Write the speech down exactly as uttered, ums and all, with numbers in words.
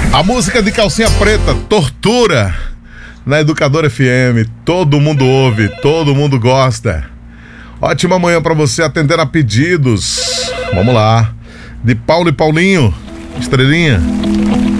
A música de Calcinha Preta, Tortura, na Educadora F M. Todo mundo ouve, todo mundo gosta. Ótima manhã pra você, atendendo a pedidos. Vamos lá. De Paulo e Paulinho, estrelinha.